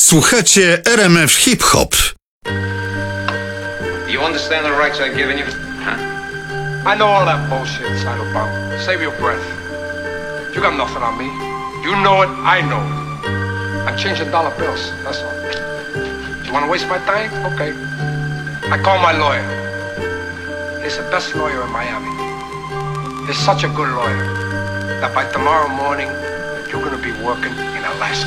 Słuchacie RMF Hip Hop. You understand the rights I've given you? Huh? I know all that bullshit inside about. Save your breath. You got nothing on me. You know it, I know it. I'm changing dollar bills, that's all. You wanna waste my time? Okay. I call my lawyer. He's the best lawyer in Miami. He's such a good lawyer that by tomorrow morning, you're gonna be working in Alaska.